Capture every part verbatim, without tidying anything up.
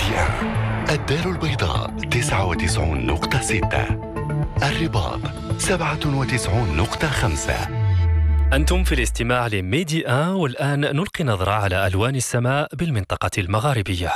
ميديا. الدار البيضاء تسعة وتسعين نقطة ستة، الرباط سبعة وتسعين نقطة خمسة. أنتم في الاستماع لميديا، والآن نلقي نظرة على ألوان السماء بالمنطقة المغاربية.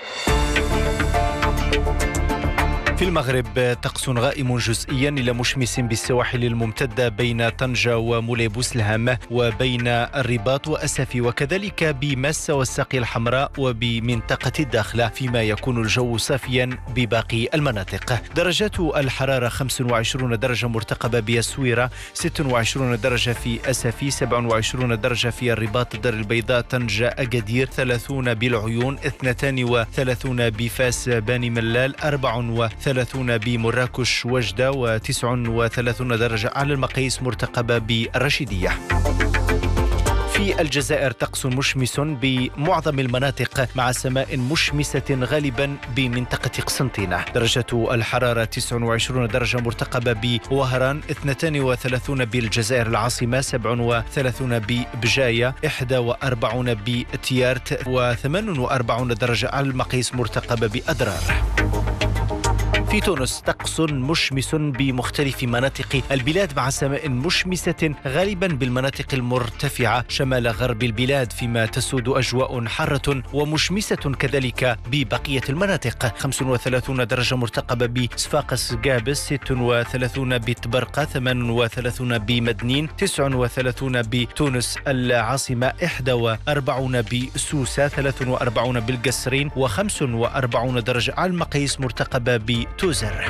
في المغرب طقس غائم جزئيا إلى مشمس بالسواحل الممتدة بين طنجة ومولاي بوسلهام وبين الرباط وأسفي، وكذلك بماسة والساقية الحمراء وبمنطقة الداخلة، فيما يكون الجو صافيا بباقي المناطق. درجات الحرارة خمسة وعشرين درجة مرتقبة بالسويرة، ستة وعشرين درجة في أسفي، سبعة وعشرين درجة في الرباط، الدار البيضاء، طنجة، أكادير، ثلاثين بالعيون، اثنتان وثلاثين بفاس باني ملال، أربعة وثلاثين بمراكش وجدة، وتسعة وثلاثين درجة على المقاييس مرتقبة بالرشيدية. في الجزائر طقس مشمس بمعظم المناطق مع سماء مشمسة غالبا بمنطقة قسنطينة. درجة الحرارة تسعة وعشرين درجة مرتقبة بوهران، اثنتان وثلاثين بالجزائر العاصمة، سبعة وثلاثين ببجاية، واحد وأربعين بتيارت، وثمانية وأربعين درجة على المقاييس مرتقبة بأدرار. في تونس طقس مشمس بمختلف مناطق البلاد مع سماء مشمسة غالبا بالمناطق المرتفعة شمال غرب البلاد، فيما تسود أجواء حارة ومشمسة كذلك ببقية المناطق. خمسة وثلاثين درجة مرتقبة بصفاقس قابس، ستة وثلاثين بتبرقة، ثمانية وثلاثين بمدنين، تسعة وثلاثين بتونس العاصمة، واحد وأربعين بسوسة، ثلاثة وأربعين بالقصرين، وخمسة وأربعين درجة على المقاييس مرتقبة بتونس. توزر.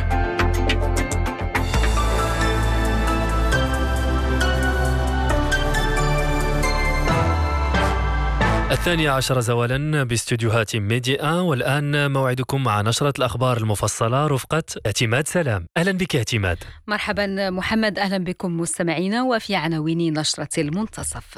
الثانية عشر زوالا باستديوهات ميديا، والآن موعدكم مع نشرة الأخبار المفصلة رفقة اعتماد سلام. أهلا بك اعتماد. مرحبا محمد، أهلا بكم مستمعينا. وفي عناوين نشرة المنتصف: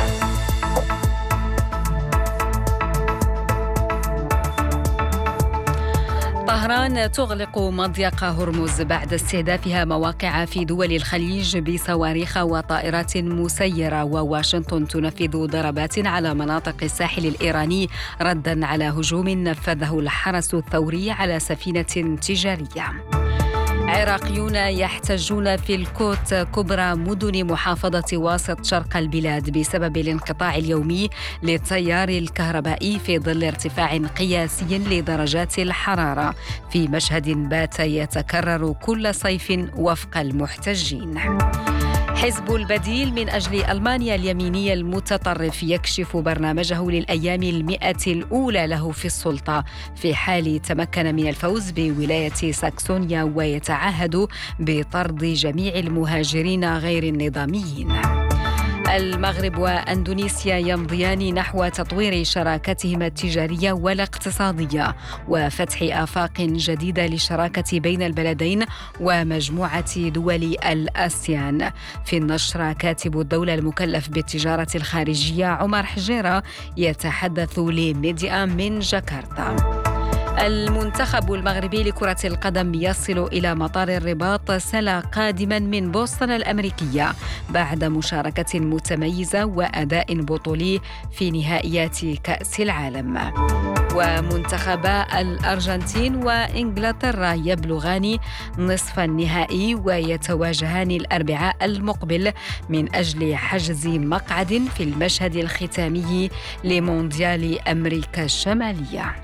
طهران تغلق مضيق هرمز بعد استهدافها مواقع في دول الخليج بصواريخ وطائرات مسيرة، وواشنطن تنفذ ضربات على مناطق الساحل الإيراني رداً على هجوم نفذه الحرس الثوري على سفينة تجارية. عراقيون يحتجون في الكوت، كبرى مدن محافظة واسط شرق البلاد، بسبب الانقطاع اليومي للتيار الكهربائي في ظل ارتفاع قياسي لدرجات الحرارة في مشهد بات يتكرر كل صيف وفق المحتجين. حزب البديل من أجل ألمانيا اليميني المتطرف يكشف برنامجه للأيام المئة الأولى له في السلطة في حال تمكن من الفوز بولاية ساكسونيا، ويتعهد بطرد جميع المهاجرين غير النظاميين. المغرب وأندونيسيا يمضيان نحو تطوير شراكتهما التجارية والاقتصادية وفتح آفاق جديدة للشراكة بين البلدين ومجموعة دول الآسيان. في النشر كاتب الدولة المكلف بالتجارة الخارجية عمر حجيرة يتحدث لميديا من جاكرتا. المنتخب المغربي لكرة القدم يصل إلى مطار الرباط سلا قادما من بوسطن الأمريكية بعد مشاركة متميزة وأداء بطولي في نهائيات كأس العالم. ومنتخبا الأرجنتين وإنجلترا يبلغان نصف النهائي ويتواجهان الأربعاء المقبل من أجل حجز مقعد في المشهد الختامي لمونديال أمريكا الشمالية.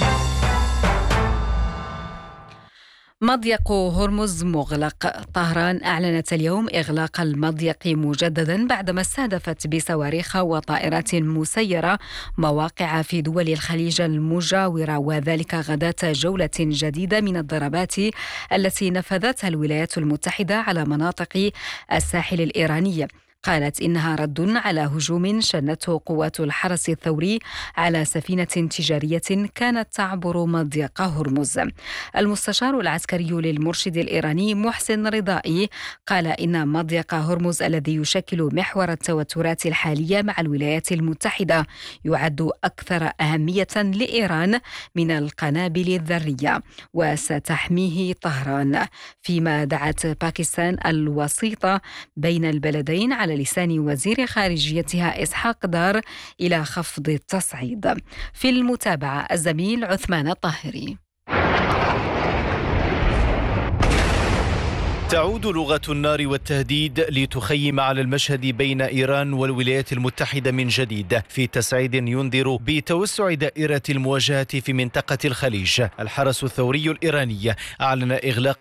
مضيق هرمز مغلق. طهران أعلنت اليوم إغلاق المضيق مجددا بعدما استهدفت بصواريخ وطائرات مسيرة مواقع في دول الخليج المجاورة، وذلك غداة جولة جديدة من الضربات التي نفذتها الولايات المتحدة على مناطق الساحل الإيراني. قالت إنها رد على هجوم شنته قوات الحرس الثوري على سفينة تجارية كانت تعبر مضيق هرمز. المستشار العسكري للمرشد الإيراني محسن رضائي قال إن مضيق هرمز الذي يشكل محور التوترات الحالية مع الولايات المتحدة يعد أكثر أهمية لإيران من القنابل الذرية وستحميه طهران، فيما دعت باكستان الوسيطة بين البلدين على على لسان وزير خارجيتها إسحاق دار إلى خفض التصعيد. في المتابعة الزميل عثمان الطاهري. تعود لغة النار والتهديد لتخيم على المشهد بين إيران والولايات المتحدة من جديد، في تصعيد ينذر بتوسع دائرة المواجهة في منطقة الخليج. الحرس الثوري الإيراني أعلن إغلاق